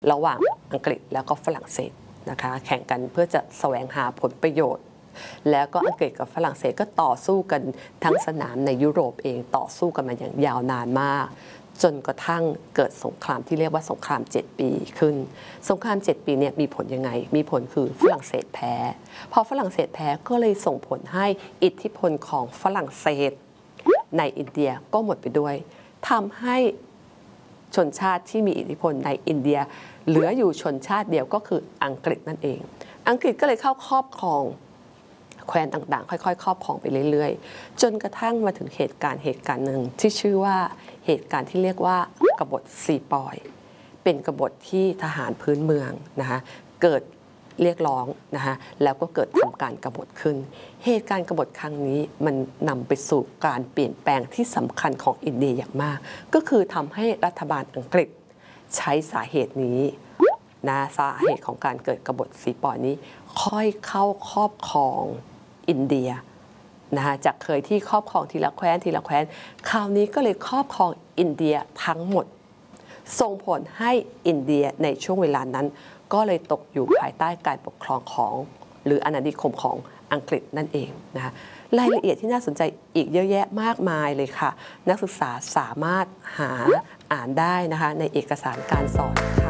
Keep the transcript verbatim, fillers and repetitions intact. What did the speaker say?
ระหว่างอังกฤษแล้วก็ฝรั่งเศสนะคะแข่งกันเพื่อจะแสวงหาผลประโยชน์แล้วก็อังกฤษกับฝรั่งเศสก็ต่อสู้กันทั้งสนามในยุโรปเองต่อสู้กันมาอย่างยาวนานมากจนกระทั่งเกิดสงครามที่เรียกว่าสงครามเจ็ดปีขึ้นสงครามเจ็ดปีเนี่ยมีผลยังไงมีผลคือฝรั่งเศสแพ้พอฝรั่งเศสแพ้ก็เลยส่งผลให้อิทธิพลของฝรั่งเศสในอินเดียก็หมดไปด้วยทำให้ชนชาติที่มีอิทธิพลในอินเดียเหลืออยู่ชนชาติเดียวก็คืออังกฤษนั่นเองอังกฤษก็เลยเข้าครอบครองแคว้นต่างๆค่อยๆครอบครองไปเรื่อยๆจนกระทั่งมาถึงเหตุการณ์เหตุการณ์หนึ่งที่ชื่อว่าเหตุการณ์ที่เรียกว่ากบฏซีปอยเป็นกบฏที่ทหารพื้นเมืองนะคะเกิดเรียกร้องนะคะแล้วก็เกิดทำการกบฏขึ้นเหตุการณ์กบฏครั้งนี้มันนำไปสู่การเปลี่ยนแปลงที่สำคัญของอินเดียอย่างมากก็คือทำให้รัฐบาลอังกฤษใช้สาเหตุนี้นะสาเหตุของการเกิดกบฏซีปอยนี้ค่อยเข้าครอบครองอินเดียนะคะจากเคยที่ครอบครองทีละแคว้นทีละแคว้นคราวนี้ก็เลยครอบครองอินเดียทั้งหมดส่งผลให้อินเดียในช่วงเวลานั้นก็เลยตกอยู่ภายใต้การปกครองของหรืออาณานิคมของอังกฤษนั่นเองนะคะรายละเอียดที่น่าสนใจอีกเยอะแยะมากมายเลยค่ะนักศึกษาสามารถหาอ่านได้นะคะในเอกสารการสอนค่ะ